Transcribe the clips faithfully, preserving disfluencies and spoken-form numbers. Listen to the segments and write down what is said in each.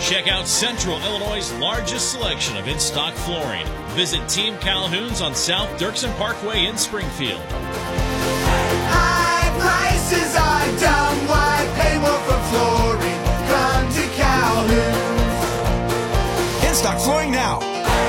Check out Central Illinois' largest selection of in-stock flooring. Visit Team Calhoun's on South Dirksen Parkway in Springfield. High prices are down. Why pay more for flooring? Come to Calhoun's. In-stock flooring now.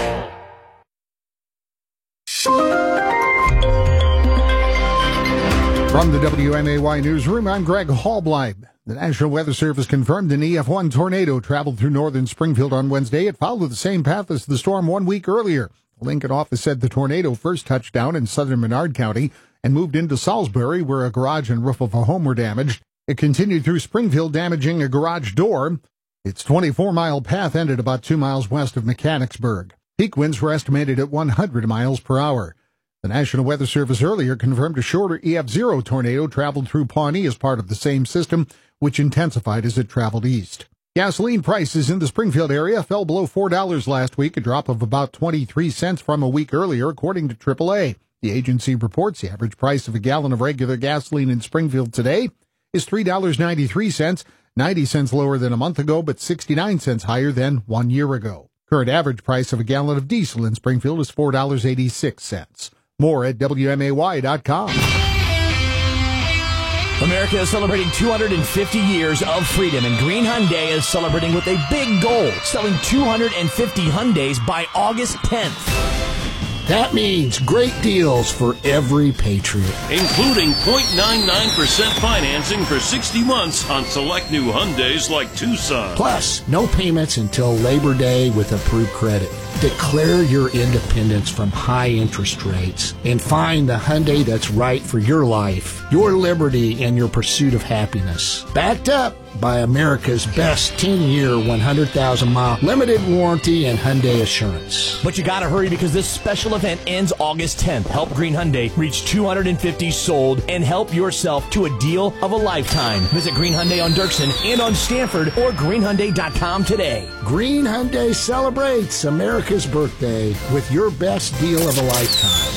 From the W M A Y Newsroom, I'm Greg Hallbleib. The National Weather Service confirmed an E F one tornado traveled through northern Springfield on Wednesday. It followed the same path as the storm one week earlier. The Lincoln office said the tornado first touched down in southern Menard County and moved into Salisbury, where a garage and roof of a home were damaged. It continued through Springfield, damaging a garage door. Its twenty-four mile path ended about two miles west of Mechanicsburg. Peak winds were estimated at one hundred miles per hour. The National Weather Service earlier confirmed a shorter E F zero tornado traveled through Pawnee as part of the same system, which intensified as it traveled east. Gasoline prices in the Springfield area fell below four dollars last week, a drop of about twenty-three cents from a week earlier, according to triple A. The agency reports the average price of a gallon of regular gasoline in Springfield today is three dollars and ninety-three cents, ninety cents lower than a month ago, but sixty-nine cents higher than one year ago. Current average price of a gallon of diesel in Springfield is four dollars and eighty-six cents. More at W M A Y dot com. America is celebrating two hundred fifty years of freedom, and Green Hyundai is celebrating with a big goal, selling two hundred fifty Hyundais by August tenth. That means great deals for every Patriot. Including zero point nine nine percent financing for sixty months on select new Hyundais like Tucson. Plus, no payments until Labor Day with approved credit. Declare your independence from high interest rates and find the Hyundai that's right for your life, your liberty, and your pursuit of happiness. Backed up by America's best ten-year, one hundred thousand mile limited warranty and Hyundai Assurance. But you gotta hurry because this special event ends August tenth. Help Green Hyundai reach two hundred fifty sold and help yourself to a deal of a lifetime. Visit Green Hyundai on Dirksen and on Stanford or green hyundai dot com today. Green Hyundai celebrates America's birthday with your best deal of a lifetime.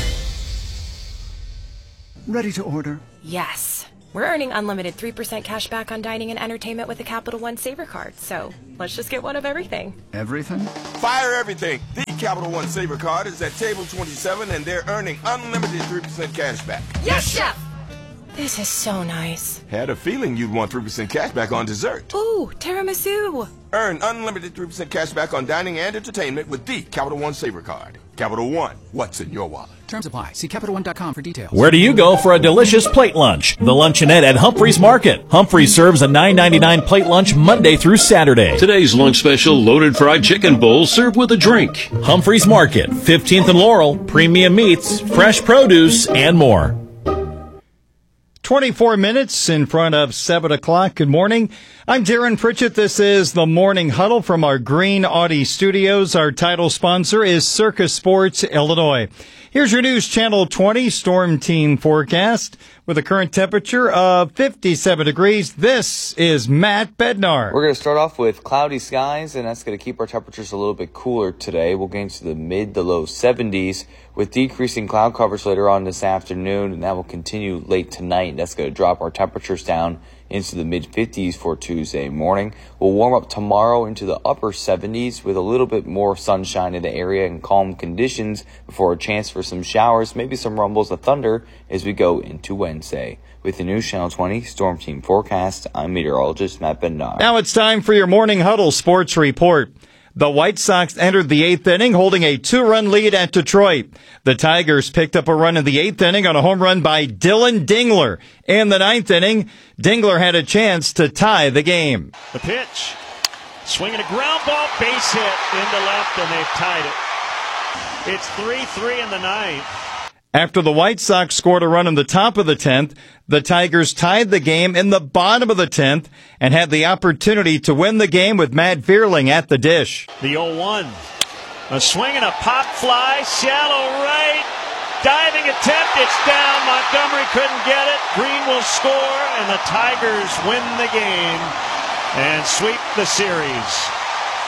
Ready to order? Yes. We're earning unlimited three percent cash back on dining and entertainment with the Capital One Saver Card, so let's just get one of everything. Everything? Fire everything. The Capital One Saver Card is at table twenty-seven, and they're earning unlimited three percent cash back. Yes, Chef! This is so nice. Had a feeling you'd want three percent cash back on dessert. Ooh, tiramisu. Earn unlimited three percent cash back on dining and entertainment with the Capital One Saver Card. Capital One, what's in your wallet? Terms apply. See Capital One dot com for details. Where do you go for a delicious plate lunch? The Luncheonette at Humphreys Market. Humphreys serves a nine ninety-nine plate lunch Monday through Saturday. Today's lunch special, loaded fried chicken bowl served with a drink. Humphreys Market, fifteenth and Laurel, premium meats, fresh produce, and more. twenty-four minutes in front of seven o'clock. Good morning. I'm Darren Pritchett. This is the Morning Huddle from our Green Audi studios. Our title sponsor is Circus Sports Illinois. Here's your News Channel twenty Storm Team forecast with a current temperature of fifty-seven degrees. This is Matt Bednar. We're going to start off with cloudy skies, and that's going to keep our temperatures a little bit cooler today. We'll gain to the mid to low seventies with decreasing cloud coverage later on this afternoon, and that will continue late tonight. That's going to drop our temperatures down into the mid-fifties for Tuesday morning. We'll warm up tomorrow into the upper seventies with a little bit more sunshine in the area and calm conditions before a chance for some showers, maybe some rumbles of thunder as we go into Wednesday. With the News Channel twenty Storm Team forecast, I'm meteorologist Matt Bednar. Now it's time for your Morning Huddle Sports Report. The White Sox entered the eighth inning holding a two-run lead at Detroit. The Tigers picked up a run in the eighth inning on a home run by Dylan Dingler. In the ninth inning, Dingler had a chance to tie the game. The pitch, swinging a ground ball, base hit into left, and they've tied it. It's three three in the ninth. After the White Sox scored a run in the top of the tenth, the Tigers tied the game in the bottom of the tenth and had the opportunity to win the game with Matt Vierling at the dish. The oh one. A swing and a pop fly, shallow right, diving attempt, it's down. Montgomery couldn't get it. Green will score, and the Tigers win the game and sweep the series.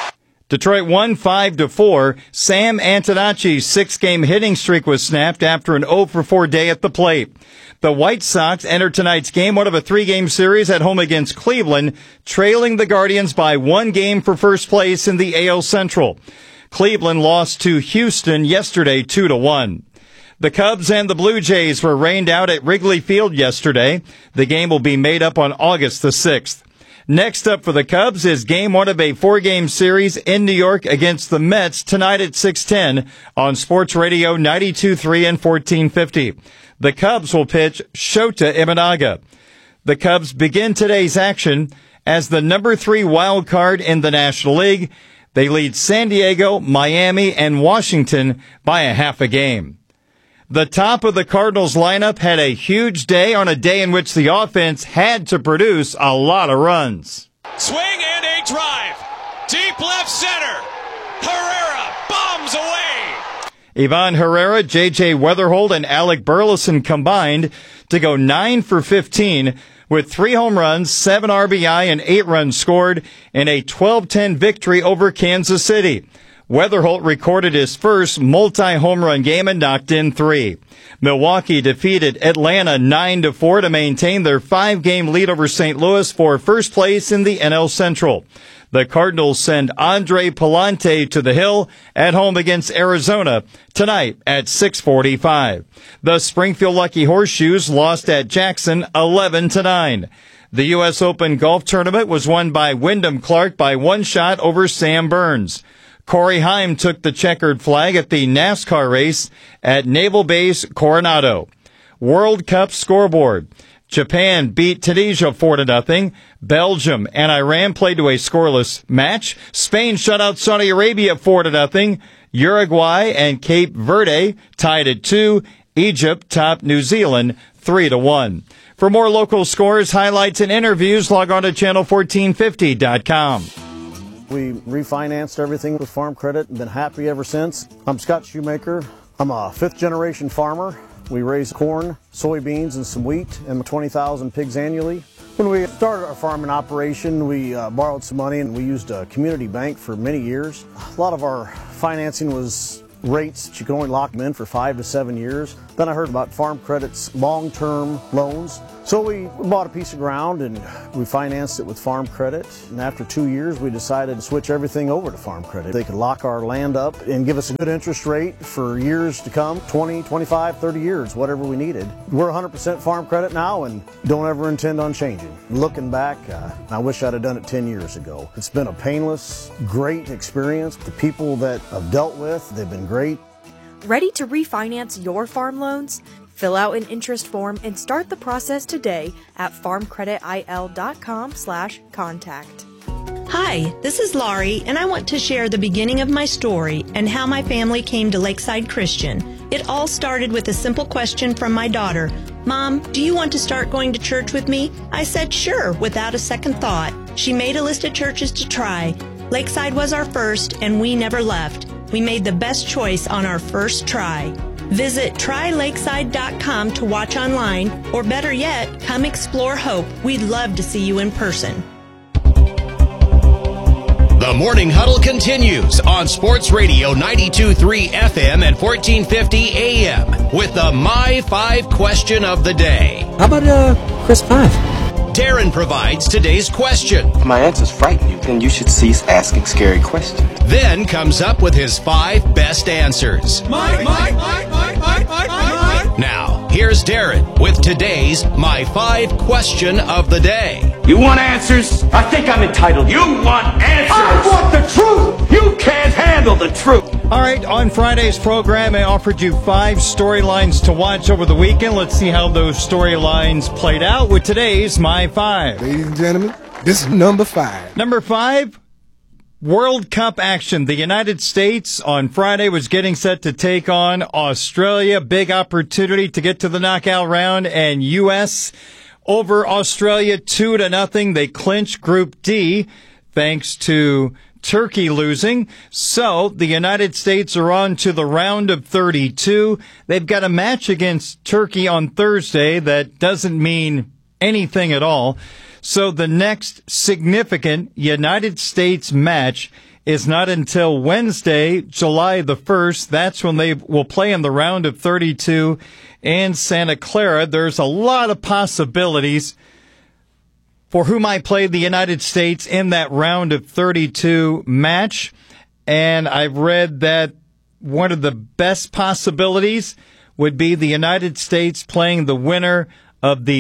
Detroit won five to four. Sam Antonacci's six-game hitting streak was snapped after an oh for four day at the plate. The White Sox entered tonight's game one of a three-game series at home against Cleveland, trailing the Guardians by one game for first place in the A L Central. Cleveland lost to Houston yesterday two to one. The Cubs and the Blue Jays were rained out at Wrigley Field yesterday. The game will be made up on August the sixth. Next up for the Cubs is game one of a four-game series in New York against the Mets tonight at six ten on Sports Radio ninety-two point three and fourteen fifty. The Cubs will pitch Shota Imanaga. The Cubs begin today's action as the number three wild card in the National League. They lead San Diego, Miami, and Washington by a half a game. The top of the Cardinals lineup had a huge day on a day in which the offense had to produce a lot of runs. Swing and a drive. Deep left center. Herrera bombs away. Ivan Herrera, J J Weatherholt, and Alec Burleson combined to go nine for fifteen with three home runs, seven R B I, and eight runs scored in a twelve ten victory over Kansas City. Weatherholt recorded his first multi-home run game and knocked in three. Milwaukee defeated Atlanta nine to four to maintain their five-game lead over Saint Louis for first place in the N L Central. The Cardinals send Andre Pallante to the Hill at home against Arizona tonight at six forty-five. The Springfield Lucky Horseshoes lost at Jackson eleven to nine. The U S Open Golf Tournament was won by Wyndham Clark by one shot over Sam Burns. Corey Heim took the checkered flag at the NASCAR race at Naval Base Coronado. World Cup scoreboard. Japan beat Tunisia four to nothing. Belgium and Iran played to a scoreless match. Spain shut out Saudi Arabia four to nothing. Uruguay and Cape Verde tied at two. Egypt topped New Zealand three to one. For more local scores, highlights, and interviews, log on to channel fourteen fifty dot com. We refinanced everything with Farm Credit and been happy ever since. I'm Scott Shoemaker. I'm a fifth generation farmer. We raise corn, soybeans, and some wheat and twenty thousand pigs annually. When we started our farming operation, we uh, borrowed some money and we used a community bank for many years. A lot of our financing was rates that you can only lock them in for five to seven years. Then I heard about Farm Credit's long-term loans. So we bought a piece of ground and we financed it with Farm Credit. And after two years, we decided to switch everything over to Farm Credit. They could lock our land up and give us a good interest rate for years to come, twenty, twenty-five, thirty years, whatever we needed. We're one hundred percent Farm Credit now and don't ever intend on changing. Looking back, uh, I wish I'd have done it ten years ago. It's been a painless, great experience. The people that I've dealt with, they've been great. Ready to refinance your farm loans? Fill out an interest form and start the process today at farmcreditil.com slash contact. Hi, this is Laurie, and I want to share the beginning of my story and how my family came to Lakeside Christian. It all started with a simple question from my daughter. Mom, do you want to start going to church with me? I said sure, without a second thought. She made a list of churches to try. Lakeside was our first, and we never left. We made the best choice on our first try. Visit try lakeside dot com to watch online, or better yet, come explore Hope. We'd love to see you in person. The Morning Huddle continues on Sports Radio ninety-two point three F M and fourteen fifty A M with the My Five question of the day. How about uh, Chris Five? Darren provides today's question. My answers frighten you, then you should cease asking scary questions. Then comes up with his five best answers. Mike, Mike, Mike, Mike, Mike, Mike, Mike. Now, here's Darren with today's My Five question of the day. You want answers? I think I'm entitled. You want answers? I want the truth. You can't handle the truth. All right, on Friday's program, I offered you five storylines to watch over the weekend. Let's see how those storylines played out with today's My Five. Ladies and gentlemen, this is number five. Number five, World Cup action. The United States on Friday was getting set to take on Australia. Big opportunity to get to the knockout round, and U S over Australia two to nothing. They clinch Group D thanks to Turkey losing. So the United States are on to the round of thirty-two. They've got a match against Turkey on Thursday that doesn't mean anything at all. So the next significant United States match is not until Wednesday, July the first. That's when they will play in the round of thirty-two in Santa Clara. There's a lot of possibilities for who might play the United States in that round of thirty-two match. And I've read that one of the best possibilities would be the United States playing the winner of the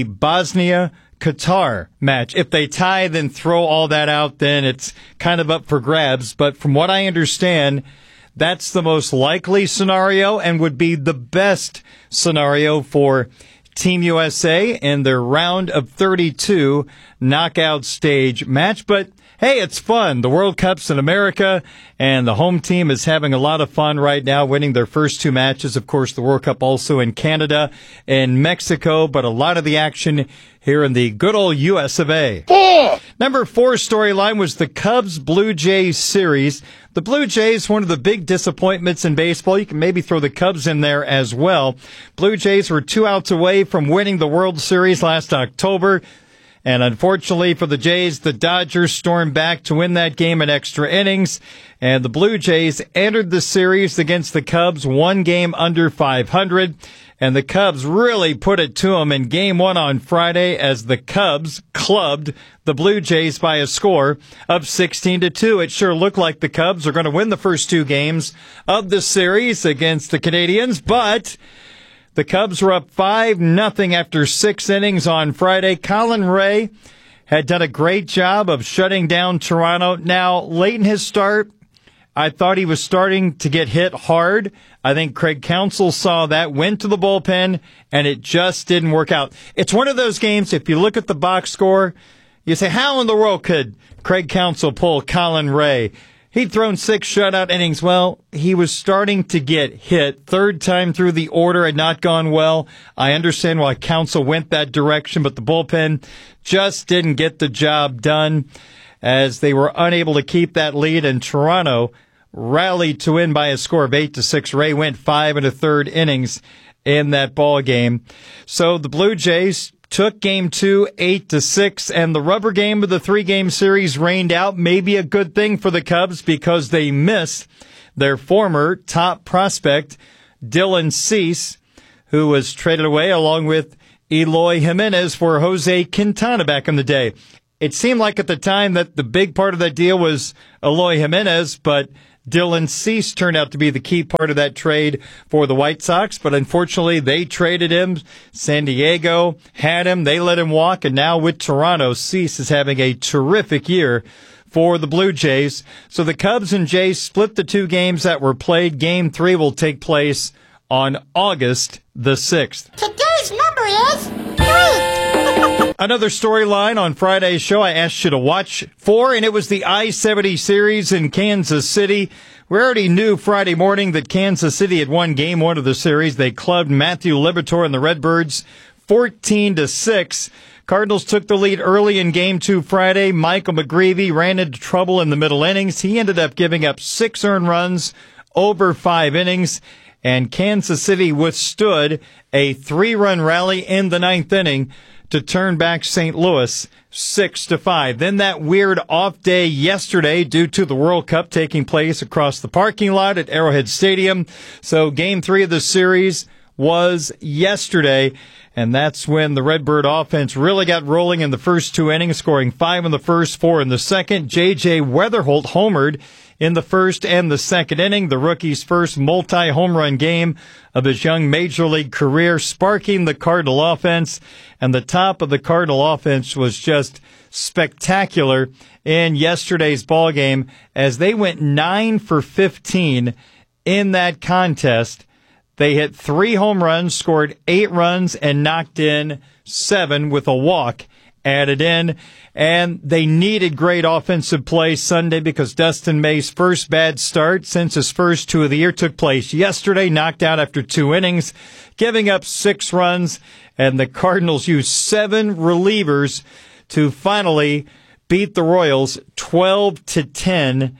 Bosnia-Qatar match. If they tie, then throw all that out, then it's kind of up for grabs. But from what I understand, that's the most likely scenario and would be the best scenario for Team U S A in their round of thirty-two knockout stage match. But hey, it's fun. The World Cup's in America, and the home team is having a lot of fun right now, winning their first two matches. Of course, the World Cup also in Canada and Mexico, but a lot of the action here in the good old U S of A. Four. Number four storyline was the Cubs-Blue Jays series. The Blue Jays, one of the big disappointments in baseball. You can maybe throw the Cubs in there as well. Blue Jays were two outs away from winning the World Series last October. And unfortunately for the Jays, the Dodgers stormed back to win that game in extra innings. And the Blue Jays entered the series against the Cubs one game under five hundred. And the Cubs really put it to them in game one on Friday as the Cubs clubbed the Blue Jays by a score of sixteen to two. It sure looked like the Cubs are going to win the first two games of the series against the Canadians, but the Cubs were up five nothing after six innings on Friday. Colin Ray had done a great job of shutting down Toronto. Now, late in his start, I thought he was starting to get hit hard. I think Craig Counsell saw that, went to the bullpen, and it just didn't work out. It's one of those games, if you look at the box score, you say, how in the world could Craig Counsell pull Colin Ray? He'd thrown six shutout innings. Well, he was starting to get hit. Third time through the order had not gone well. I understand why Counsell went that direction, but the bullpen just didn't get the job done as they were unable to keep that lead, and Toronto rallied to win by a score of eight to six. Ray went five and a third innings in that ball game. So the Blue Jays took game two, eight to six, and the rubber game of the three-game series rained out. Maybe a good thing for the Cubs because they missed their former top prospect, Dylan Cease, who was traded away along with Eloy Jimenez for Jose Quintana back in the day. It seemed like at the time that the big part of that deal was Eloy Jimenez, but Dylan Cease turned out to be the key part of that trade for the White Sox, but unfortunately they traded him. San Diego had him. They let him walk, and now with Toronto, Cease is having a terrific year for the Blue Jays. So the Cubs and Jays split the two games that were played. Game three will take place on August the sixth. Today's number is three. Another storyline on Friday's show I asked you to watch for, and it was the I seventy series in Kansas City. We already knew Friday morning that Kansas City had won game one of the series. They clubbed Matthew Liberatore and the Redbirds fourteen to six. Cardinals took the lead early in game two Friday. Michael McGreevy ran into trouble in the middle innings. He ended up giving up six earned runs over five innings, and Kansas City withstood a three-run rally in the ninth inning to turn back Saint Louis six to five. Then that weird off day yesterday due to the World Cup taking place across the parking lot at Arrowhead Stadium. So game three of the series was yesterday, and that's when the Redbird offense really got rolling in the first two innings, scoring five in the first, four in the second. J J Weatherholt homered in the first and the second inning, the rookie's first multi-home run game of his young major league career, sparking the Cardinal offense. And the top of the Cardinal offense was just spectacular in yesterday's ball game as they went nine for fifteen in that contest. They hit three home runs, scored eight runs, and knocked in seven with a walk added in. And they needed great offensive play Sunday because Dustin May's first bad start since his first two of the year took place yesterday, knocked out after two innings, giving up six runs. And the Cardinals used seven relievers to finally beat the Royals twelve to ten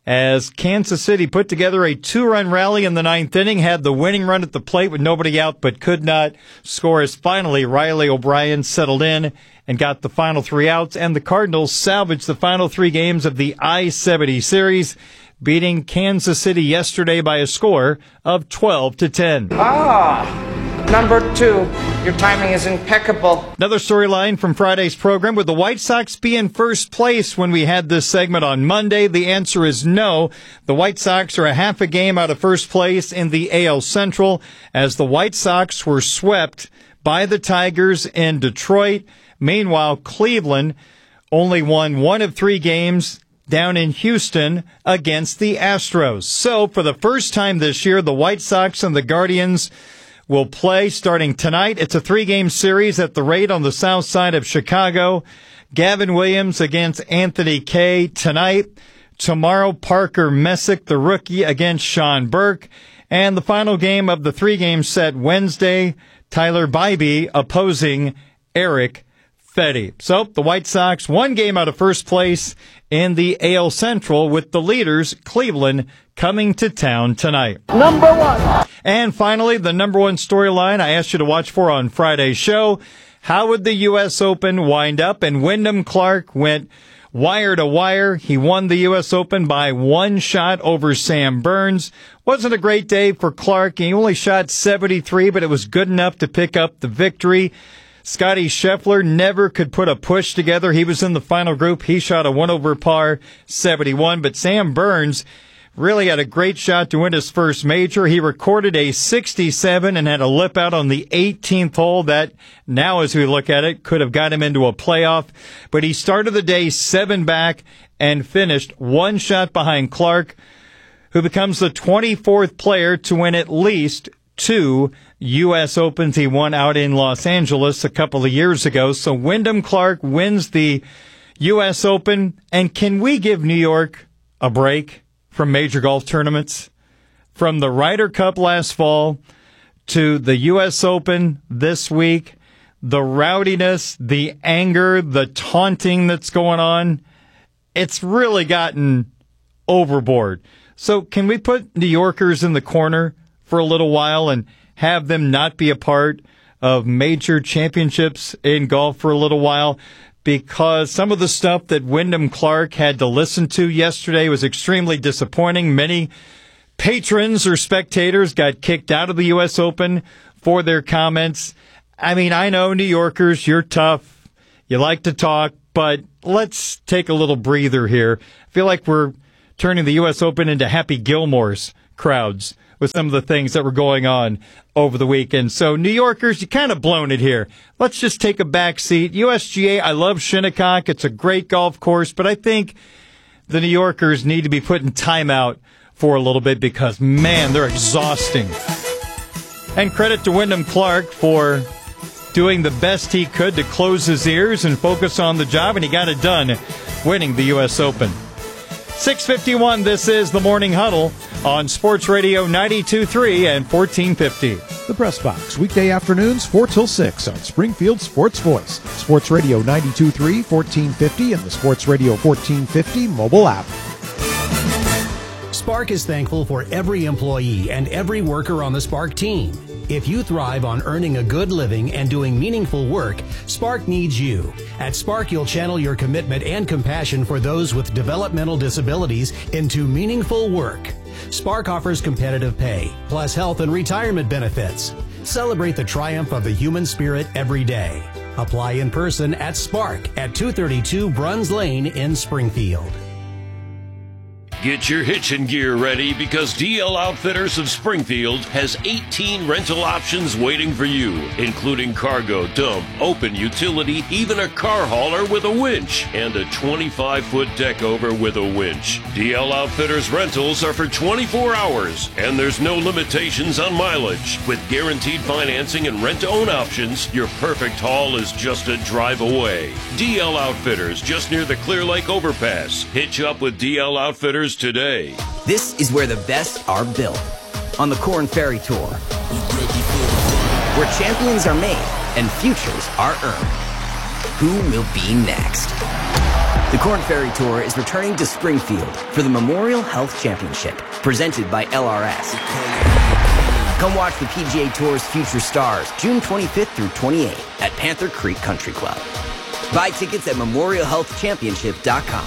as Kansas City put together a two-run rally in the ninth inning, had the winning run at the plate with nobody out, but could not score as finally Riley O'Brien settled in and got the final three outs, and the Cardinals salvaged the final three games of the I seventy series, beating Kansas City yesterday by a score of twelve to ten. Ah! Number two, your timing is impeccable. Another storyline from Friday's program, would the White Sox be in first place when we had this segment on Monday? The answer is no. The White Sox are a half a game out of first place in the A L Central as the White Sox were swept by the Tigers in Detroit. Meanwhile, Cleveland only won one of three games down in Houston against the Astros. So for the first time this year, the White Sox and the Guardians will play starting tonight. It's a three-game series at the rate on the south side of Chicago. Gavin Williams against Anthony Kay tonight. Tomorrow, Parker Messick, the rookie, against Sean Burke. And the final game of the three-game set Wednesday, Tyler Bybee opposing Eric Fetty. So the White Sox, one game out of first place in the A L Central, with the leaders, Cleveland, coming to town tonight. Number one. And finally, the number one storyline I asked you to watch for on Friday's show. How would the U S Open wind up? And Wyndham Clark went wire to wire. He won the U S Open by one shot over Sam Burns. Wasn't a great day for Clark. He only shot seventy-three, but it was good enough to pick up the victory. Scotty Scheffler never could put a push together. He was in the final group. He shot a one over par seventy-one, but Sam Burns really had a great shot to win his first major. He recorded a sixty-seven and had a lip out on the eighteenth hole. That, now as we look at it, could have got him into a playoff. But he started the day seven back and finished one shot behind Clark, who becomes the twenty-fourth player to win at least two U S Opens. He won out in Los Angeles a couple of years ago. So Wyndham Clark wins the U S Open. And can we give New York a break from major golf tournaments? From the Ryder Cup last fall to the U S Open this week, the rowdiness, the anger, the taunting that's going on, it's really gotten overboard. So can we put New Yorkers in the corner for a little while and have them not be a part of major championships in golf for a little while? Because some of the stuff that Wyndham Clark had to listen to yesterday was extremely disappointing. Many patrons or spectators got kicked out of the U S Open for their comments. I mean, I know New Yorkers, you're tough, you like to talk, but let's take a little breather here. I feel like we're turning the U S Open into Happy Gilmore's crowds with some of the things that were going on over the weekend. So, New Yorkers, you kind of blown it here. Let's just take a back seat. U S G A, I love Shinnecock. It's a great golf course, but I think the New Yorkers need to be put in timeout for a little bit because, man, they're exhausting. And credit to Wyndham Clark for doing the best he could to close his ears and focus on the job, and he got it done, winning the U S Open. six fifty-one, this is the Morning Huddle on Sports Radio ninety-two point three and fourteen fifty. The Press Box, weekday afternoons, four till six on Springfield Sports Voice, Sports Radio ninety-two point three, fourteen fifty, and the Sports Radio fourteen fifty mobile app. Spark is thankful for every employee and every worker on the Spark team. If you thrive on earning a good living and doing meaningful work, Spark needs you. At Spark, you'll channel your commitment and compassion for those with developmental disabilities into meaningful work. Spark offers competitive pay, plus health and retirement benefits. Celebrate the triumph of the human spirit every day. Apply in person at Spark at two thirty-two Bruns Lane in Springfield. Get your hitching gear ready because D L Outfitters of Springfield has eighteen rental options waiting for you, including cargo, dump, open utility, even a car hauler with a winch, and a twenty-five foot deck over with a winch. D L Outfitters rentals are for twenty-four hours, and there's no limitations on mileage. With guaranteed financing and rent-to-own options, your perfect haul is just a drive away. D L Outfitters, just near the Clear Lake Overpass. Hitch up with D L Outfitters today. This is where the best are built. On the Corn Ferry Tour, where champions are made and futures are earned. Who will be next? The Korn Ferry Tour is returning to Springfield for the Memorial Health Championship, presented by L R S. Come watch the P G A Tour's future stars June twenty-fifth through twenty-eighth at Panther Creek Country Club. Buy tickets at memorial health championship dot com.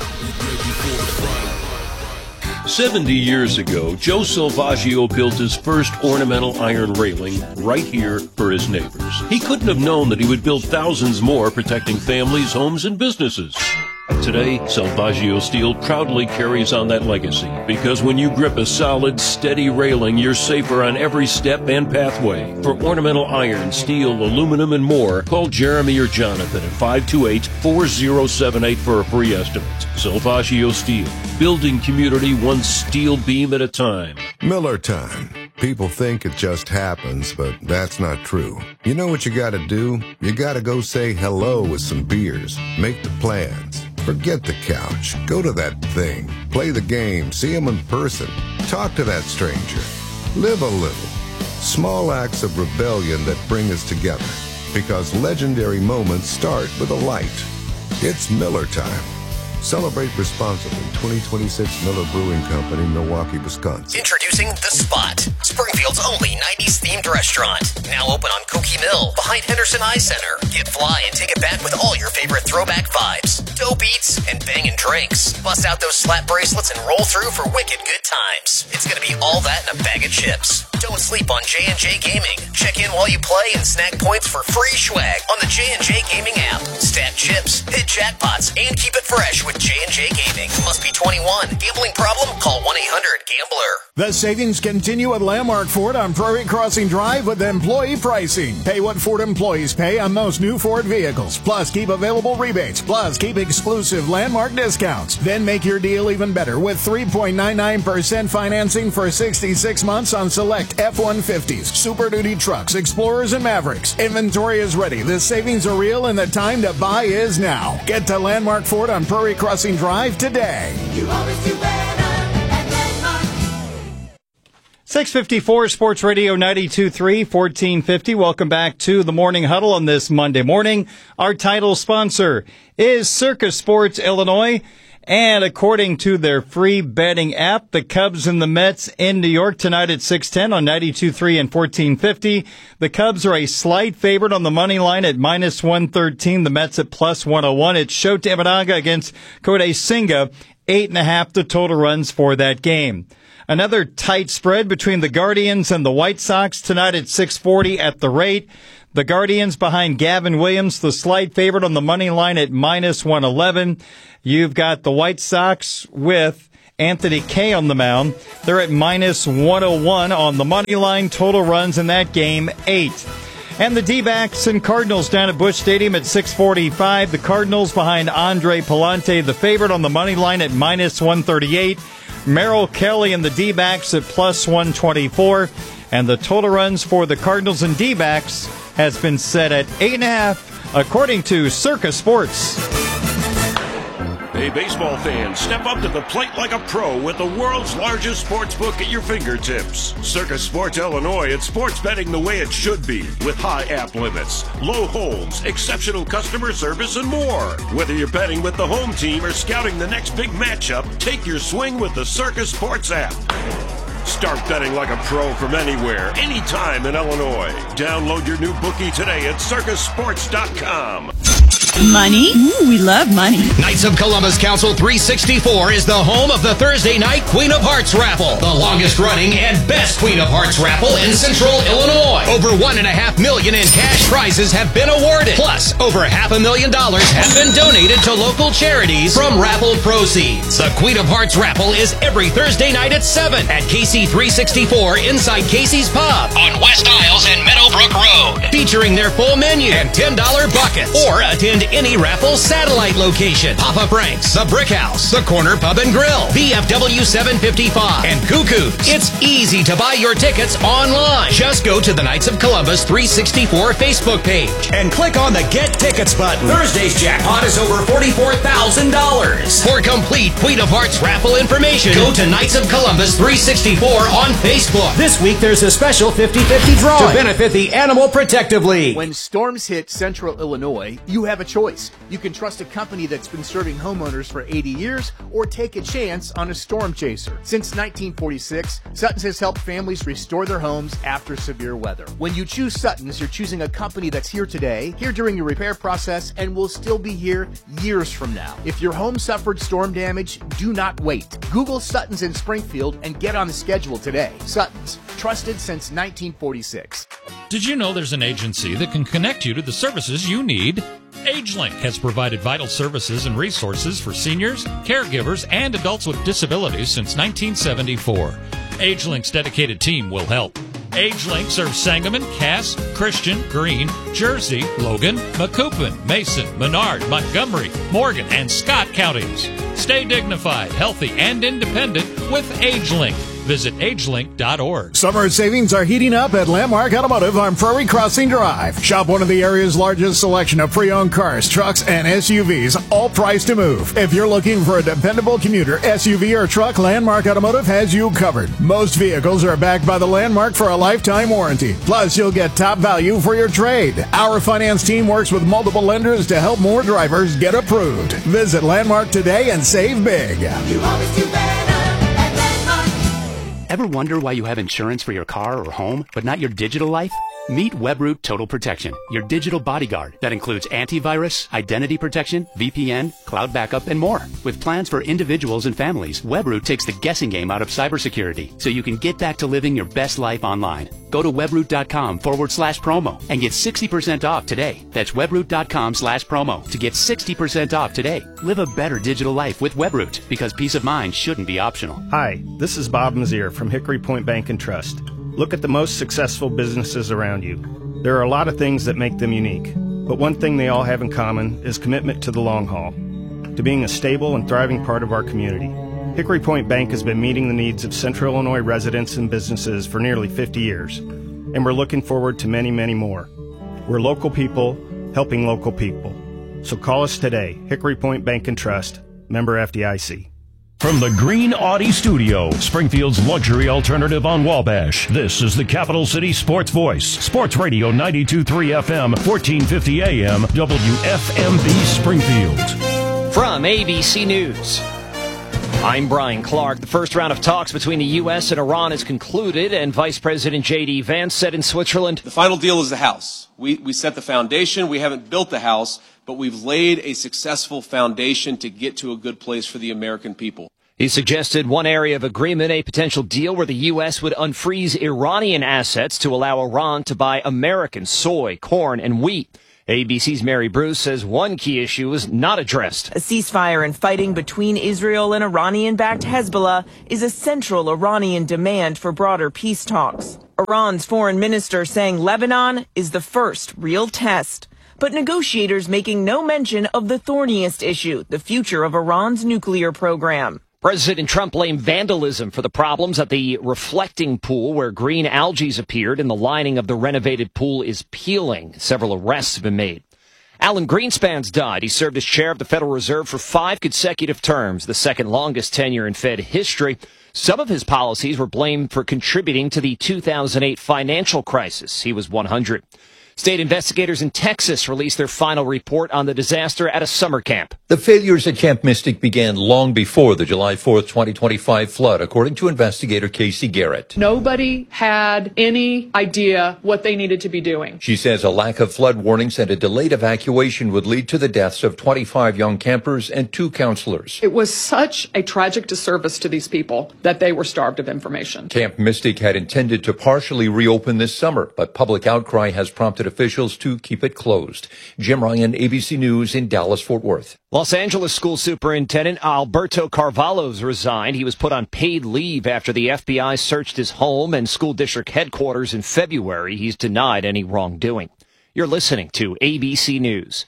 seventy years ago, Joe Salvaggio built his first ornamental iron railing right here for his neighbors. He couldn't have known that he would build thousands more protecting families, homes, and businesses. Today, Salvaggio Steel proudly carries on that legacy because when you grip a solid, steady railing, you're safer on every step and pathway. For ornamental iron, steel, aluminum, and more, call Jeremy or Jonathan at five two eight, four zero seven eight for a free estimate. Salvaggio Steel, building community one steel beam at a time. Miller time. People think it just happens, but that's not true. You know what you gotta do? You gotta go say hello with some beers. Make the plans. Forget the couch. Go to that thing. Play the game. See him in person. Talk to that stranger. Live a little. Small acts of rebellion that bring us together. Because legendary moments start with a light. It's Miller time. Celebrate responsibly. twenty twenty-six Miller Brewing Company, Milwaukee, Wisconsin. Introducing The Spot, Springfield's only nineties themed restaurant. Now open on Cokie Mill, behind Henderson Eye Center. Get fly and take it back with all your favorite throwback vibes, dope eats, and bangin' drinks. Bust out those slap bracelets and roll through for wicked good times. It's gonna be all that in a bag of chips. Don't sleep on J and J Gaming. Check in while you play and snag points for free swag on the J and J Gaming app. Stack chips, hit jackpots, and keep it fresh with J and J Gaming. Must be twenty-one. Gambling problem? Call one eight hundred gambler. The savings continue at Landmark Ford on Prairie Crossing Drive with employee pricing. Pay what Ford employees pay on most new Ford vehicles. Plus, keep available rebates. Plus, keep exclusive Landmark discounts. Then make your deal even better with three point nine nine percent financing for sixty-six months on select F one fifties, Super Duty trucks, Explorers, and Mavericks. Inventory is ready. The savings are real, and the time to buy is now. Get to Landmark Ford on Prairie Crossing Drive today. You always do better at Landmark. six fifty-four Sports Radio ninety-two point three, fourteen fifty. Welcome back to the Morning Huddle on this Monday morning. Our title sponsor is Circus Sports Illinois. And according to their free betting app, the Cubs and the Mets in New York tonight at six ten on ninety-two point three and fourteen fifty. The Cubs are a slight favorite on the money line at minus one thirteen. The Mets at plus one oh one. It's Shota Imanaga against Kodai Senga. Eight and a half the total runs for that game. Another tight spread between the Guardians and the White Sox tonight at six forty at the rate. The Guardians behind Gavin Williams, the slight favorite on the money line at minus one eleven. You've got the White Sox with Anthony Kay on the mound. They're at minus one oh one on the money line. Total runs in that game, eight. And the D-backs and Cardinals down at Busch Stadium at six forty-five. The Cardinals behind Andre Palante, the favorite on the money line at minus one thirty-eight. Merrill Kelly and the D-backs at plus one twenty-four. And the total runs for the Cardinals and D-backs has been set at eight and a half, according to Circus Sports. Hey, baseball fans, step up to the plate like a pro with the world's largest sports book at your fingertips. Circus Sports Illinois, it's sports betting the way it should be, with high app limits, low holds, exceptional customer service, and more. Whether you're betting with the home team or scouting the next big matchup, take your swing with the Circus Sports app. Start betting like a pro from anywhere, anytime in Illinois. Download your new bookie today at circus sports dot com. Money? Ooh, we love money. Knights of Columbus Council three sixty-four is the home of the Thursday night Queen of Hearts raffle, the longest running and best Queen of Hearts raffle in Central Illinois. Over one and a half million in cash prizes have been awarded. Plus, over half a million dollars have been donated to local charities from raffle proceeds. The Queen of Hearts raffle is every Thursday night at seven at K C three sixty-four inside Casey's Pub on West Isles and Meadowbrook Road, featuring their full menu and ten dollar buckets. Or attend any raffle satellite location. Papa Frank's, The Brick House, The Corner Pub and Grill, V F W seven fifty-five, and Cuckoo's. It's easy to buy your tickets online. Just go to the Knights of Columbus three sixty-four Facebook page and click on the Get Tickets button. Thursday's jackpot is over forty-four thousand dollars. For complete Queen of Hearts raffle information, go to Knights of Columbus three sixty-four on Facebook. This week there's a special fifty-fifty drawing to benefit the Animal Protective League. When storms hit central Illinois, you have a choice. You can trust a company that's been serving homeowners for eighty years or take a chance on a storm chaser. Since nineteen forty-six, Sutton's has helped families restore their homes after severe weather. When you choose Sutton's, you're choosing a company that's here today, here during your repair process, and will still be here years from now. If your home suffered storm damage, do not wait. Google Sutton's in Springfield and get on the schedule today. Sutton's, trusted since nineteen forty-six. Did you know there's an agency that can connect you to the services you need? AgeLink has provided vital services and resources for seniors, caregivers, and adults with disabilities since nineteen seventy-four. AgeLink's dedicated team will help. AgeLink serves Sangamon, Cass, Christian, Greene, Jersey, Logan, Macoupin, Mason, Menard, Montgomery, Morgan, and Scott counties. Stay dignified, healthy, and independent with AgeLink. Visit agelink dot org. Summer savings are heating up at Landmark Automotive on Prairie Crossing Drive. Shop one of the area's largest selection of pre-owned cars, trucks, and S U Vs, all priced to move. If you're looking for a dependable commuter, S U V, or truck, Landmark Automotive has you covered. Most vehicles are backed by the Landmark for a lifetime warranty. Plus, you'll get top value for your trade. Our finance team works with multiple lenders to help more drivers get approved. Visit Landmark today and save big. You always do better. Ever wonder why you have insurance for your car or home, but not your digital life? Meet WebRoot Total Protection, your digital bodyguard that includes antivirus, identity protection, V P N, cloud backup, and more. With plans for individuals and families, WebRoot takes the guessing game out of cybersecurity so you can get back to living your best life online. Go to webroot.com forward slash promo and get sixty percent off today. That's webroot.com slash promo to get sixty percent off today. Live a better digital life with WebRoot because peace of mind shouldn't be optional. Hi, this is Bob Mazier from Hickory Point Bank and Trust. Look at the most successful businesses around you. There are a lot of things that make them unique, but one thing they all have in common is commitment to the long haul, to being a stable and thriving part of our community. Hickory Point Bank has been meeting the needs of Central Illinois residents and businesses for nearly fifty years, and we're looking forward to many, many more. We're local people helping local people. So call us today, Hickory Point Bank and Trust, member F D I C. From the Green Audi Studio, Springfield's luxury alternative on Wabash, this is the Capital City Sports Voice, Sports Radio ninety-two point three F M, fourteen fifty A M, W F M B Springfield. From A B C News, I'm Brian Clark. The first round of talks between the U S and Iran is concluded, and Vice President J D Vance said in Switzerland, the final deal is the house. We, we set the foundation. We haven't built the house, but we've laid a successful foundation to get to a good place for the American people. He suggested one area of agreement, a potential deal where the U S would unfreeze Iranian assets to allow Iran to buy American soy, corn, and wheat. A B C's Mary Bruce says one key issue is not addressed. A ceasefire and fighting between Israel and Iranian-backed Hezbollah is a central Iranian demand for broader peace talks. Iran's foreign minister saying Lebanon is the first real test. But negotiators making no mention of the thorniest issue, the future of Iran's nuclear program. President Trump blamed vandalism for the problems at the reflecting pool where green algae appeared and the lining of the renovated pool is peeling. Several arrests have been made. Alan Greenspan's died. He served as chair of the Federal Reserve for five consecutive terms, the second longest tenure in Fed history. Some of his policies were blamed for contributing to the two thousand eight financial crisis. He was one hundred. State investigators in Texas released their final report on the disaster at a summer camp. The failures at Camp Mystic began long before the July fourth, twenty twenty-five flood, according to investigator Casey Garrett. Nobody had any idea what they needed to be doing. She says a lack of flood warnings and a delayed evacuation would lead to the deaths of twenty-five young campers and two counselors. It was such a tragic disservice to these people that they were starved of information. Camp Mystic had intended to partially reopen this summer, but public outcry has prompted officials to keep it closed. Jim Ryan, A B C News in Dallas-Fort Worth. Los Angeles School Superintendent Alberto Carvalho's resigned. He was put on paid leave after the F B I searched his home and school district headquarters in February. He's denied any wrongdoing. You're listening to A B C News.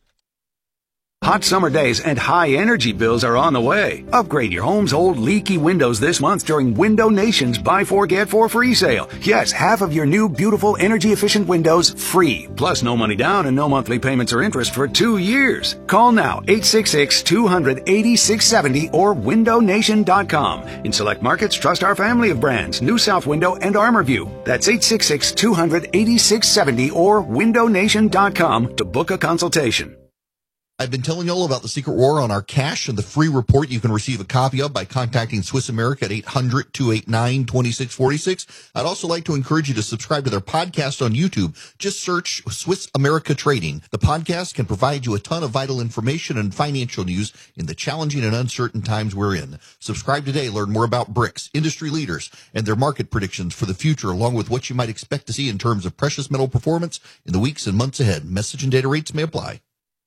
Hot summer days and high energy bills are on the way. Upgrade your home's old leaky windows this month during Window Nation's Buy Four Get Four free sale. Yes, half of your new beautiful energy efficient windows free. Plus no money down and no monthly payments or interest for two years. Call now eight six six, two hundred, eighty-six seventy or window nation dot com. In select markets, trust our family of brands, New South Window and ArmorView. That's eight six six, two hundred, eighty-six seventy or window nation dot com to book a consultation. I've been telling you all about the Secret War on our cash and the free report you can receive a copy of by contacting Swiss America at eight hundred, two eight nine, two six four six. I'd also like to encourage you to subscribe to their podcast on YouTube. Just search Swiss America Trading. The podcast can provide you a ton of vital information and financial news in the challenging and uncertain times we're in. Subscribe today. Learn more about bricks, industry leaders, and their market predictions for the future, along with what you might expect to see in terms of precious metal performance in the weeks and months ahead. Message and data rates may apply.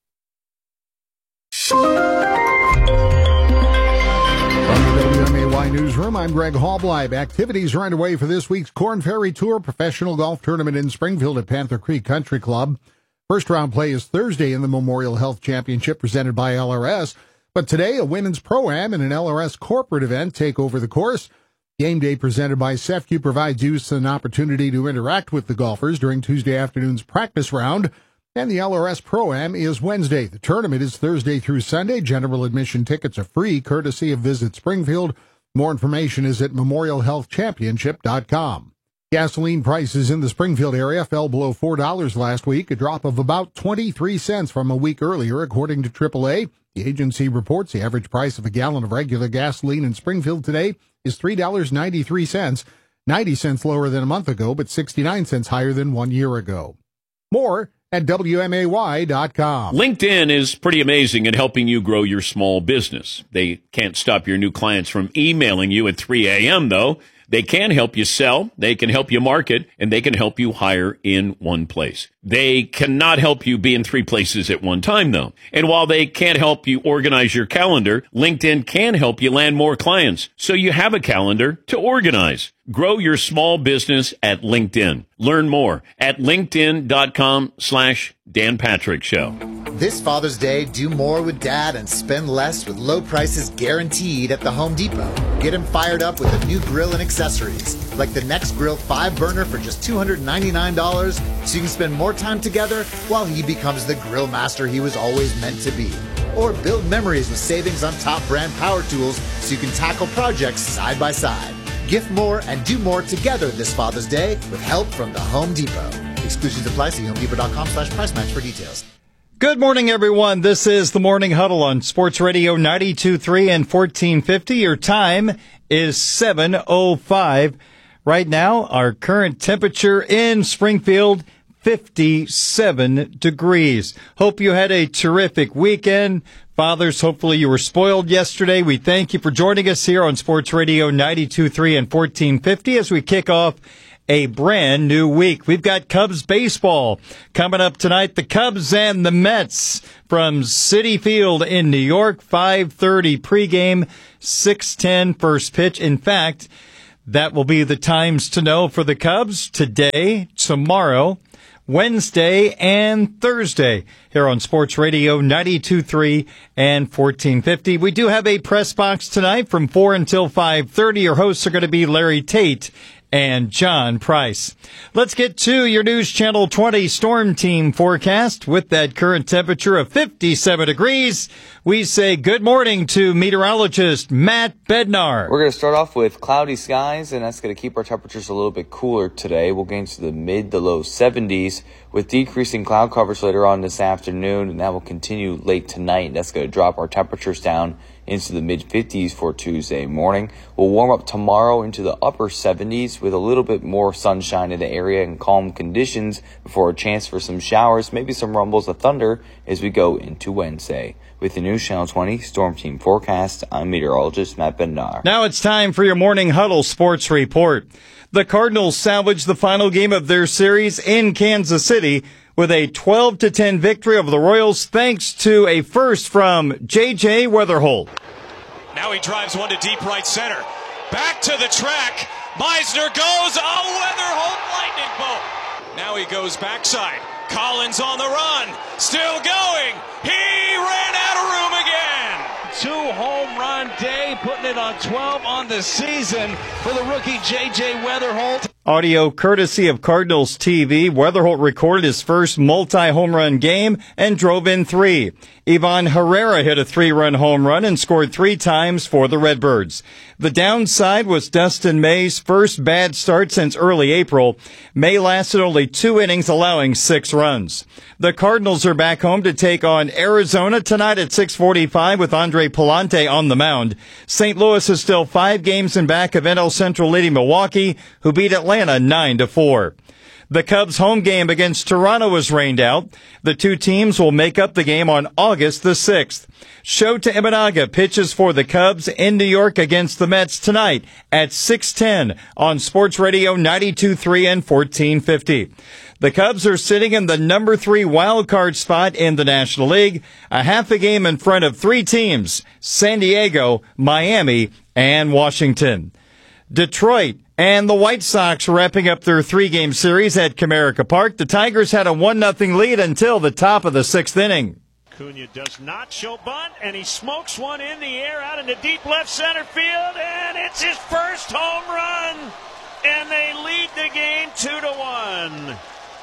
From the W M A Y Newsroom, I'm Greg Hallbleib. Activities are underway for this week's Corn Ferry Tour Professional Golf Tournament in Springfield at Panther Creek Country Club. First round play is Thursday in the Memorial Health Championship presented by L R S. But today, a women's Pro-Am and an L R S corporate event take over the course. Game day presented by C E F C U provides youth an opportunity to interact with the golfers during Tuesday afternoon's practice round. And the L R S Pro-Am is Wednesday. The tournament is Thursday through Sunday. General admission tickets are free, courtesy of Visit Springfield. More information is at memorial health championship dot com. Gasoline prices in the Springfield area fell below four dollars last week, a drop of about twenty-three cents from a week earlier, according to triple A. The agency reports the average price of a gallon of regular gasoline in Springfield today is three dollars and ninety-three cents, ninety cents lower than a month ago, but sixty-nine cents higher than one year ago. More at W M A Y dot com. LinkedIn is pretty amazing at helping you grow your small business. They can't stop your new clients from emailing you at three a.m., though. They can help you sell, they can help you market, and they can help you hire in one place. They cannot help you be in three places at one time, though. And while they can't help you organize your calendar, LinkedIn can help you land more clients, so you have a calendar to organize. Grow your small business at LinkedIn. Learn more at linkedin.com slash Dan Patrick Show. This Father's Day, do more with Dad and spend less with low prices guaranteed at the Home Depot. Get him fired up with a new grill and accessories, like the Next Grill five burner for just two hundred ninety-nine dollars, so you can spend more time together while he becomes the grill master he was always meant to be. Or build memories with savings on top brand power tools so you can tackle projects side by side. Gift more and do more together this Father's Day with help from the Home Depot. Exclusions apply. See home depot dot com slash price match for details. Good morning, everyone. This is the Morning Huddle on Sports Radio ninety-two point three and fourteen fifty. Your time is seven oh five. Right now, our current temperature in Springfield, fifty-seven degrees. Hope you had a terrific weekend. Fathers, hopefully you were spoiled yesterday. We thank you for joining us here on Sports Radio ninety-two point three and fourteen fifty as we kick off a brand new week. We've got Cubs baseball coming up tonight. The Cubs and the Mets from Citi Field in New York, five thirty pregame, six ten first pitch. In fact, that will be the times to know for the Cubs today, tomorrow, Wednesday, and Thursday here on Sports Radio ninety-two point three and fourteen fifty. We do have a press box tonight from four until five thirty. Your hosts are going to be Larry Tate and John Price. Let's get to your News Channel twenty Storm Team forecast. With that current temperature of fifty-seven degrees, we say good morning to meteorologist Matt Bednar. We're going to start off with cloudy skies, and that's going to keep our temperatures a little bit cooler today. We'll gain to the mid to low seventies with decreasing cloud coverage later on this afternoon, and that will continue late tonight. That's going to drop our temperatures down into the mid-fifties for Tuesday morning. We'll warm up tomorrow into the upper seventies with a little bit more sunshine in the area and calm conditions before a chance for some showers, maybe some rumbles of thunder as we go into Wednesday. With the News Channel twenty Storm Team forecast, I'm meteorologist Matt Bednar. Now it's time for your Morning Huddle Sports Report. The Cardinals salvaged the final game of their series in Kansas City with a twelve to ten victory over the Royals, thanks to a first from J J Weatherholt. Now he drives one to deep right center. Back to the track. Meisner goes. Oh, Weatherholt lightning bolt. Now he goes backside. Collins on the run. Still going. He ran out of room again. Two home run day, putting it on twelve on the season for the rookie J J Weatherholt. Audio courtesy of Cardinals T V. Weatherholt recorded his first multi-home run game and drove in three. Ivan Herrera hit a three-run home run and scored three times for the Redbirds. The downside was Dustin May's first bad start since early April. May lasted only two innings, allowing six runs. The Cardinals are back home to take on Arizona tonight at six forty-five with Andre Palante on the mound. Saint Louis is still five games in back of N L Central leading Milwaukee, who beat Atlanta nine to four. The Cubs' home game against Toronto was rained out. The two teams will make up the game on August the sixth. Shota Imanaga pitches for the Cubs in New York against the Mets tonight at six ten on Sports Radio ninety-two point three and fourteen fifty. The Cubs are sitting in the number three wild card spot in the National League, a half a game in front of three teams, San Diego, Miami, and Washington. Detroit and the White Sox wrapping up their three-game series at Comerica Park. The Tigers had a one nothing lead until the top of the sixth inning. Cunha does not show bunt, and he smokes one in the air out into deep left center field, and it's his first home run, and they lead the game two to one.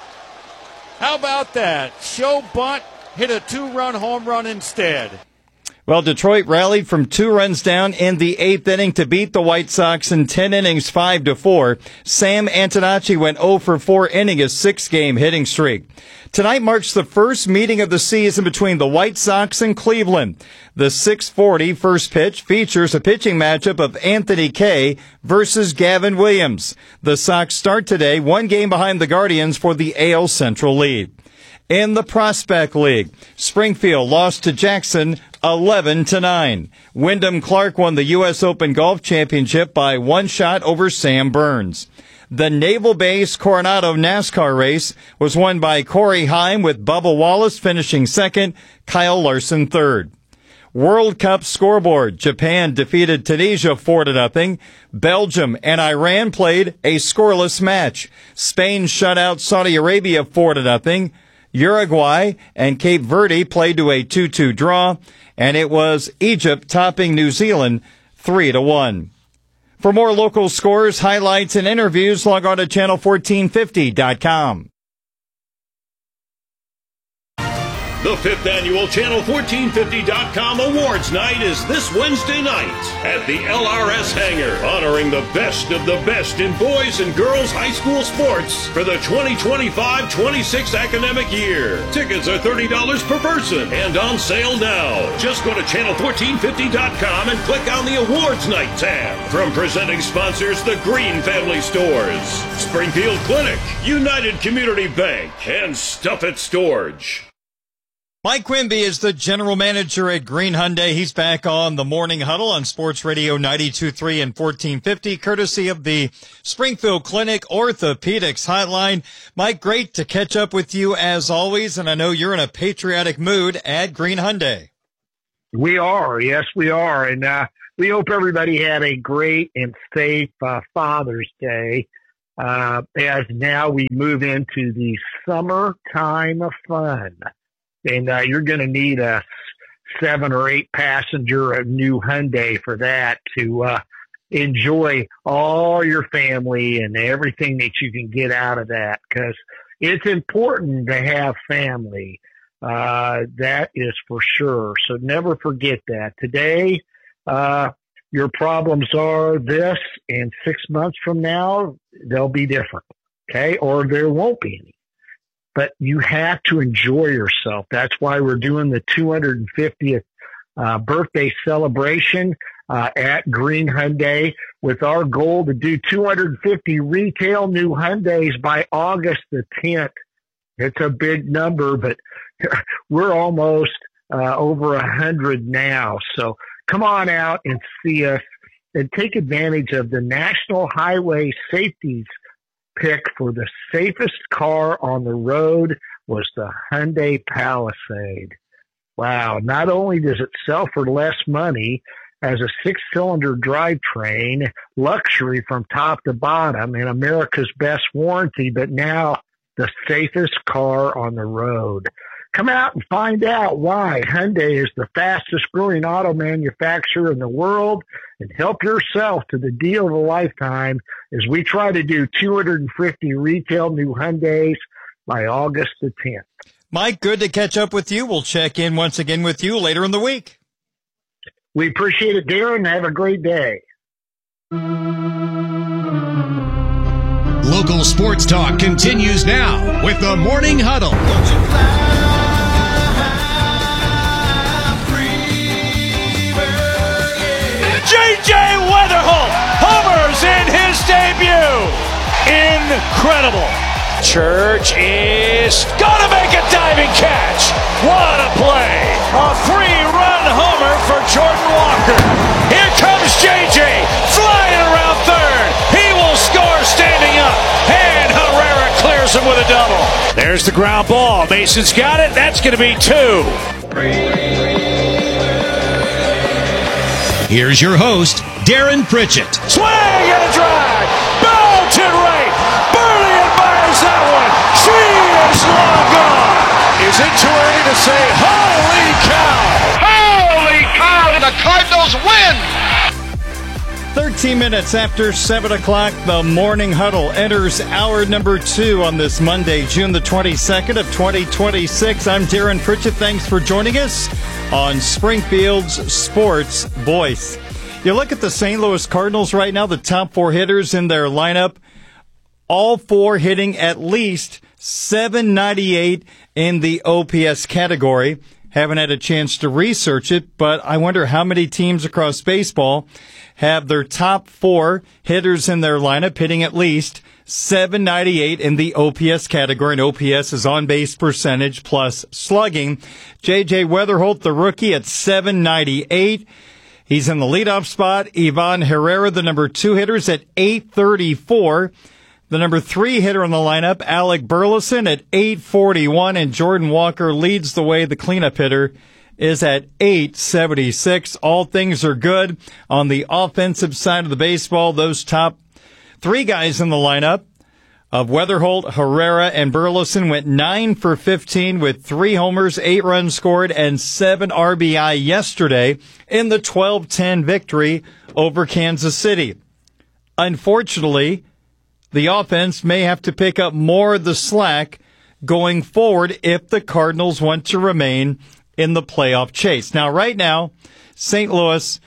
How about that? Show bunt, hit a two-run home run instead. Well, Detroit rallied from two runs down in the eighth inning to beat the White Sox in ten innings, five to four. Sam Antonacci went oh for four ending his six-game hitting streak. Tonight marks the first meeting of the season between the White Sox and Cleveland. The six forty first pitch features a pitching matchup of Anthony Kay versus Gavin Williams. The Sox start today one game behind the Guardians for the A L Central lead. In the Prospect League, Springfield lost to Jackson eleven to nine. Wyndham Clark won the U S Open Golf Championship by one shot over Sam Burns. The Naval Base Coronado NASCAR race was won by Corey Heim with Bubba Wallace finishing second, Kyle Larson third. World Cup scoreboard. Japan defeated Tunisia four to nothing. Belgium and Iran played a scoreless match. Spain shut out Saudi Arabia four to nothing. Uruguay and Cape Verde played to a two two draw, and it was Egypt topping New Zealand three to one. For more local scores, highlights, and interviews, log on to channel fourteen fifty dot com. The fifth annual Channel fourteen fifty dot com Awards Night is this Wednesday night at the L R S Hangar, honoring the best of the best in boys and girls high school sports for the twenty twenty-five twenty-six academic year. Tickets are thirty dollars per person and on sale now. Just go to channel fourteen fifty dot com and click on the Awards Night tab. From presenting sponsors, the Green Family Stores, Springfield Clinic, United Community Bank, and Stuff It Storage. Mike Quimby is the general manager at Green Hyundai. He's back on the Morning Huddle on Sports Radio ninety-two point three and fourteen fifty, courtesy of the Springfield Clinic Orthopedics Hotline. Mike, great to catch up with you as always, and I know you're in a patriotic mood at Green Hyundai. We are, yes, we are, and uh, we hope everybody had a great and safe uh, Father's Day. Uh, as now we move into the summertime of fun. And uh, you're going to need a seven or eight passenger new Hyundai for that to uh, enjoy all your family and everything that you can get out of that, because it's important to have family. Uh, that is for sure. So never forget that. Today, uh, your problems are this, and six months from now, they'll be different. Okay. Or there won't be any. But you have to enjoy yourself. That's why we're doing the two hundred fiftieth uh, birthday celebration uh, at Green Hyundai, with our goal to do two hundred fifty retail new Hyundais by August the tenth. It's a big number, but we're almost uh, over a hundred now. So come on out and see us and take advantage of the National Highway Safeties pick for the safest car on the road was the Hyundai Palisade. Wow. Not only does it sell for less money as a six-cylinder drivetrain, luxury from top to bottom, and America's best warranty, but now the safest car on the road. Come out and find out why Hyundai is the fastest growing auto manufacturer in the world, and help yourself to the deal of a lifetime as we try to do two hundred fifty retail new Hyundais by August the tenth. Mike, good to catch up with you. We'll check in once again with you later in the week. We appreciate it, Darren. Have a great day. Local sports talk continues now with the Morning Huddle. J J Weatherholt homers in his debut. Incredible. Church is gonna make a diving catch. What a play. A three-run homer for Jordan Walker. Here comes J J flying around third. He will score standing up. And Herrera clears him with a double. There's the ground ball. Mason's got it. That's going to be two. Here's your host, Darren Pritchett. Swing and a drive. Belted right. Burley admires that one. She is long gone. Is it too early to say, holy cow? Holy cow! The Cardinals win! thirteen minutes after seven o'clock, the Morning Huddle enters hour number two on this Monday, June the twenty-second of twenty twenty-six. I'm Darren Pritchett. Thanks for joining us on Springfield's Sports Voice. You look at the Saint Louis Cardinals right now, the top four hitters in their lineup, all four hitting at least seven ninety-eight in the O P S category. Haven't had a chance to research it, but I wonder how many teams across baseball have their top four hitters in their lineup hitting at least seven ninety-eight in the O P S category, and O P S is on-base percentage plus slugging. J J Weatherholt, the rookie, at seven ninety-eight. He's in the leadoff spot. Ivan Herrera, the number two hitter, is at eight thirty-four. The number three hitter in the lineup, Alec Burleson, at eight forty-one, and Jordan Walker leads the way. The cleanup hitter is at eight seventy-six. All things are good on the offensive side of the baseball. Those top three guys in the lineup of Weatherholt, Herrera, and Burleson went nine for fifteen with three homers, eight runs scored, and seven R B I yesterday in the twelve ten victory over Kansas City. Unfortunately, the offense may have to pick up more of the slack going forward if the Cardinals want to remain in the playoff chase. Now, right now, Saint Louis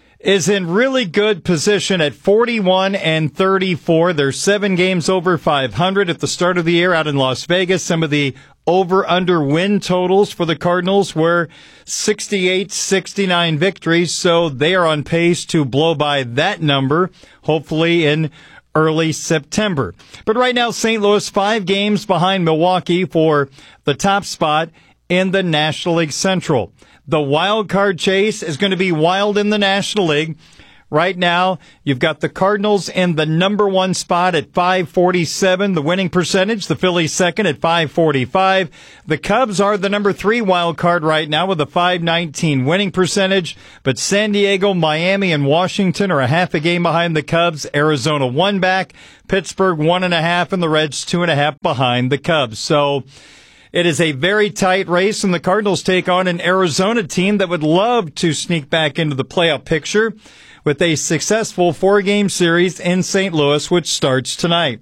is in really good position at forty-one and thirty-four. They're seven games over five hundred at the start of the year out in Las Vegas. Some of the over-under win totals for the Cardinals were sixty-eight sixty-nine victories, so they are on pace to blow by that number, hopefully in early September. But right now, Saint Louis five games behind Milwaukee for the top spot in the National League Central. The wild card chase is going to be wild in the National League. Right now, you've got the Cardinals in the number one spot at five forty-seven, the winning percentage. The Phillies second at five forty-five. The Cubs are the number three wild card right now with a five nineteen winning percentage. But San Diego, Miami, and Washington are a half a game behind the Cubs. Arizona one back. Pittsburgh one and a half, and the Reds two and a half behind the Cubs. So it is a very tight race, and the Cardinals take on an Arizona team that would love to sneak back into the playoff picture with a successful four-game series in Saint Louis, which starts tonight.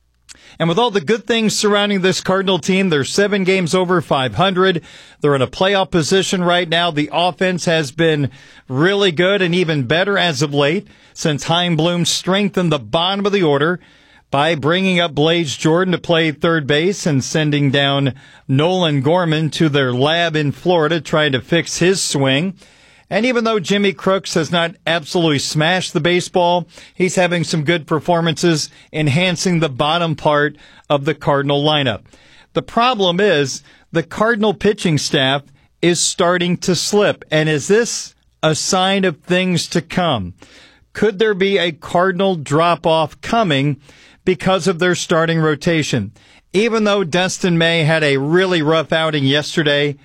And with all the good things surrounding this Cardinal team, they're seven games over five hundred. They're in a playoff position right now. The offense has been really good and even better as of late since Chaim Bloom strengthened the bottom of the order by bringing up Blaze Jordan to play third base and sending down Nolan Gorman to their lab in Florida trying to fix his swing. And even though Jimmy Crooks has not absolutely smashed the baseball, he's having some good performances, enhancing the bottom part of the Cardinal lineup. The problem is the Cardinal pitching staff is starting to slip. And is this a sign of things to come? Could there be a Cardinal drop-off coming because of their starting rotation? Even though Dustin May had a really rough outing yesterday,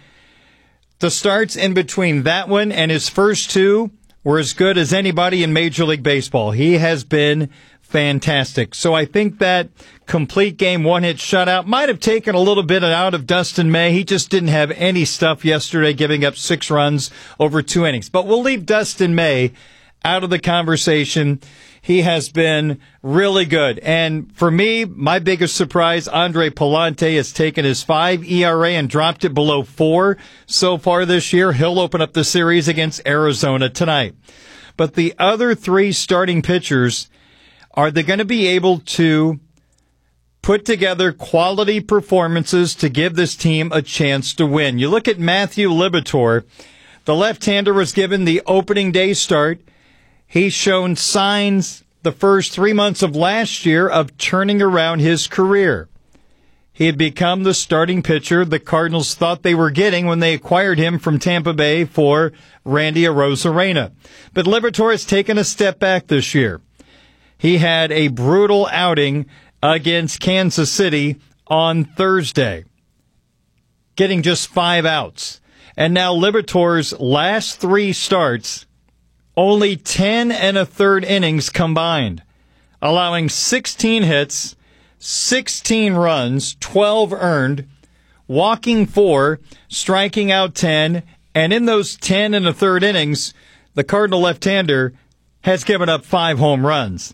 the starts in between that one and his first two were as good as anybody in Major League Baseball. He has been fantastic. So I think that complete game one-hit shutout might have taken a little bit out of Dustin May. He just didn't have any stuff yesterday, giving up six runs over two innings. But we'll leave Dustin May out of the conversation. He has been really good. And for me, my biggest surprise, Andre Pallante has taken his five E R A and dropped it below four so far this year. He'll open up the series against Arizona tonight. But the other three starting pitchers, are they going to be able to put together quality performances to give this team a chance to win? You look at Matthew Liberatore. The left-hander was given the opening day start. He's shown signs the first three months of last year of turning around his career. He had become the starting pitcher the Cardinals thought they were getting when they acquired him from Tampa Bay for Randy Arozarena. But Liberatore has taken a step back this year. He had a brutal outing against Kansas City on Thursday, getting just five outs. And now Liberatore's last three starts, only ten and a third innings combined, allowing sixteen hits, sixteen runs, twelve earned, walking four, striking out ten, and in those ten and a third innings, the Cardinal left-hander has given up five home runs.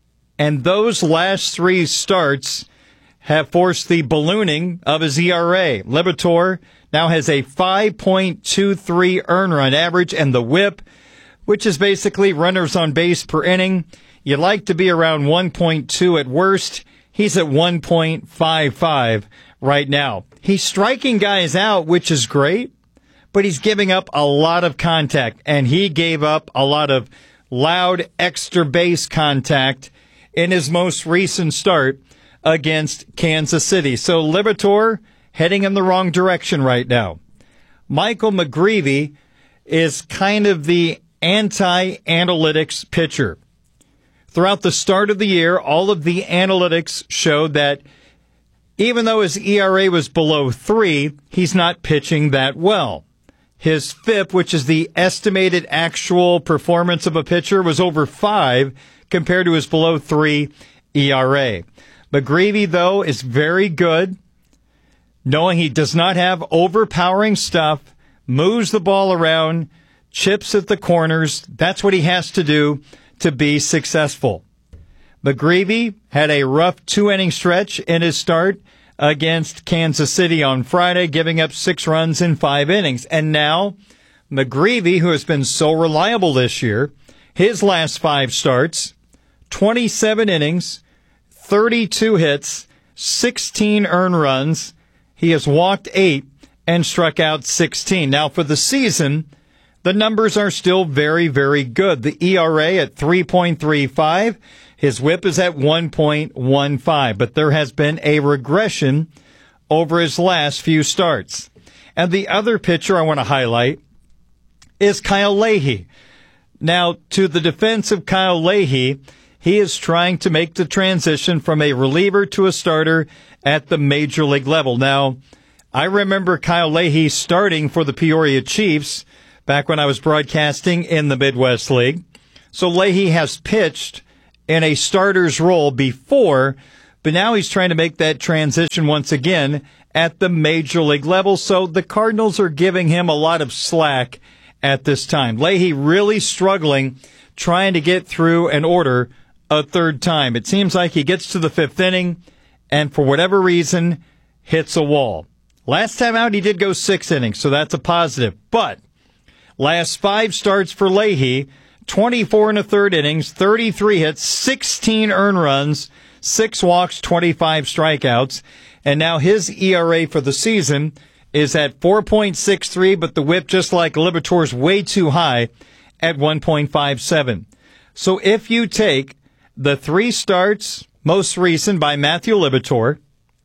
And those last three starts have forced the ballooning of his E R A. Liberatore now has a five point two three earned run average, and the whip, which is basically runners on base per inning, you'd like to be around one point two at worst. He's at one point five five right now. He's striking guys out, which is great, but he's giving up a lot of contact, and he gave up a lot of loud extra base contact in his most recent start against Kansas City. So Liberatore heading in the wrong direction right now. Michael McGreevy is kind of the anti-analytics pitcher. Throughout the start of the year, all of the analytics showed that even though his E R A was below three, he's not pitching that well. His F I P, which is the estimated actual performance of a pitcher, was over five compared to his below three E R A. McGreevy, though, is very good, knowing he does not have overpowering stuff, moves the ball around, chips at the corners. That's what he has to do to be successful. McGreevy had a rough two-inning stretch in his start against Kansas City on Friday, giving up six runs in five innings. And now McGreevy, who has been so reliable this year, his last five starts, twenty-seven innings, thirty-two hits, sixteen earned runs. He has walked eight and struck out sixteen. Now for the season, the numbers are still very, very good. The E R A at three point three five. His whip is at one point one five. But there has been a regression over his last few starts. And the other pitcher I want to highlight is Kyle Leahy. Now, to the defense of Kyle Leahy, he is trying to make the transition from a reliever to a starter at the major league level. Now, I remember Kyle Leahy starting for the Peoria Chiefs back when I was broadcasting in the Midwest League. So Leahy has pitched in a starter's role before, but now he's trying to make that transition once again at the major league level. So the Cardinals are giving him a lot of slack at this time. Leahy really struggling trying to get through an order a third time. It seems like he gets to the fifth inning and for whatever reason hits a wall. Last time out he did go six innings, so that's a positive. But last five starts for Leahy, twenty-four and a third innings, thirty-three hits, sixteen earned runs, six walks, twenty-five strikeouts. And now his E R A for the season is at four point six three, but the whip, just like Liberatore's, way too high at one point five seven. So if you take the three starts most recent by Matthew Liberatore,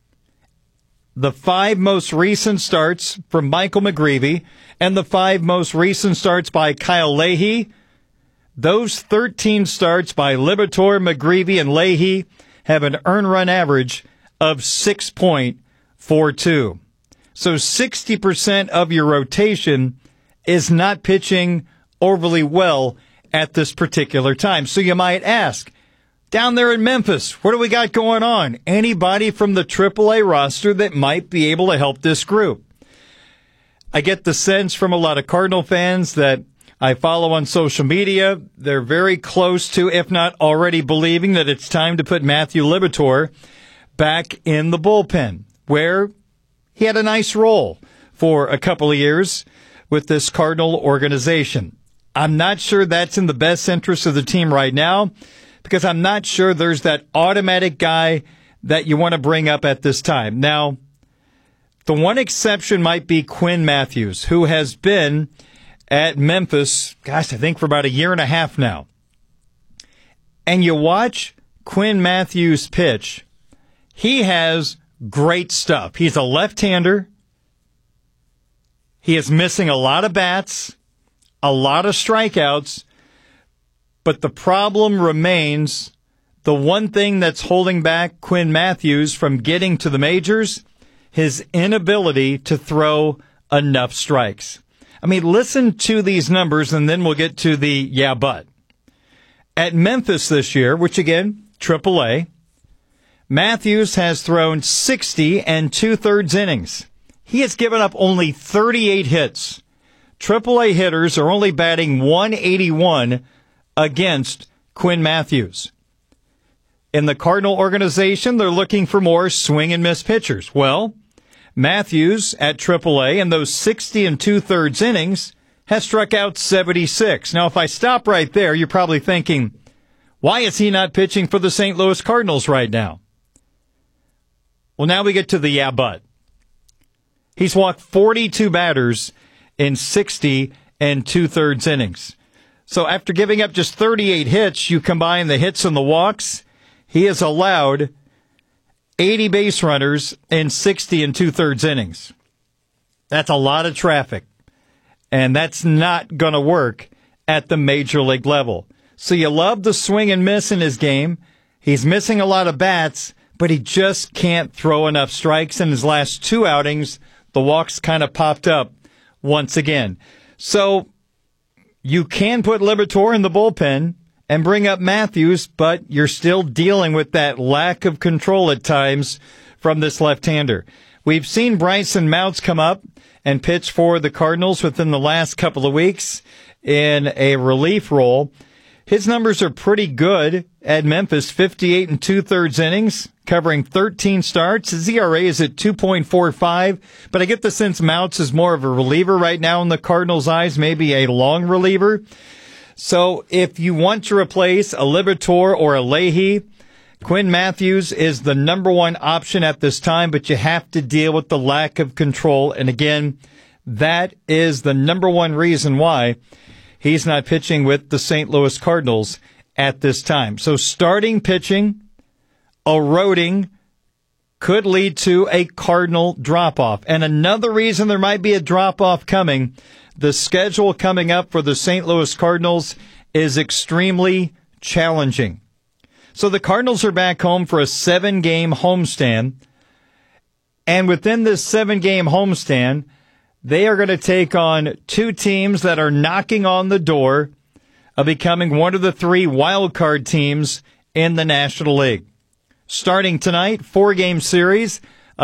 the five most recent starts from Michael McGreevy, and the five most recent starts by Kyle Leahy, those thirteen starts by Liberatore, McGreevy, and Leahy have an earned run average of six point four two. So sixty percent of your rotation is not pitching overly well at this particular time. So you might ask, Down there in Memphis, what do we got going on? Anybody from the triple A roster that might be able to help this group? I get the sense from a lot of Cardinal fans that I follow on social media, they're very close to, if not already believing, that it's time to put Matthew Liberatore back in the bullpen, where he had a nice role for a couple of years with this Cardinal organization. I'm not sure that's in the best interest of the team right now, because I'm not sure there's that automatic guy that you want to bring up at this time. Now, the one exception might be Quinn Matthews, who has been at Memphis, gosh, I think for about a year and a half now. And you watch Quinn Matthews pitch, he has great stuff. He's a left-hander. He is missing a lot of bats, a lot of strikeouts, but the problem remains the one thing that's holding back Quinn Matthews from getting to the majors, his inability to throw enough strikes. I mean, listen to these numbers, and then we'll get to the yeah, but. At Memphis this year, which again, triple A, Matthews has thrown sixty and two-thirds innings. He has given up only thirty-eight hits. triple A hitters are only batting one eighty-one against Quinn Matthews. In the Cardinal organization, they're looking for more swing and miss pitchers. Well, Matthews at triple A in those sixty and two-thirds innings has struck out seventy-six. Now, if I stop right there, you're probably thinking, why is he not pitching for the Saint Louis Cardinals right now? Well, now we get to the yeah, but. He's walked forty-two batters in sixty and two-thirds innings. So after giving up just thirty-eight hits, you combine the hits and the walks, he has allowed eighty base runners in sixty and two-thirds innings. That's a lot of traffic. And that's not going to work at the major league level. So you love the swing and miss in his game. He's missing a lot of bats, but he just can't throw enough strikes. In his last two outings, the walks kind of popped up once again. So you can put Liberatore in the bullpen and bring up Matthews, but you're still dealing with that lack of control at times from this left-hander. We've seen Bryson Mounts come up and pitch for the Cardinals within the last couple of weeks in a relief role. His numbers are pretty good at Memphis, fifty-eight and two-thirds innings, covering thirteen starts. His E R A is at two point four five, but I get the sense Mounts is more of a reliever right now in the Cardinals' eyes, maybe a long reliever. So if you want to replace a Liberatore or a Leahy, Quinn Matthews is the number one option at this time, but you have to deal with the lack of control. And again, that is the number one reason why he's not pitching with the Saint Louis Cardinals at this time. So starting pitching, eroding, could lead to a Cardinal drop-off. And another reason there might be a drop-off coming, the schedule coming up for the Saint Louis Cardinals is extremely challenging. So the Cardinals are back home for a seven-game homestand. And within this seven-game homestand, they are going to take on two teams that are knocking on the door of becoming one of the three wild card teams in the National League. Starting tonight, four-game series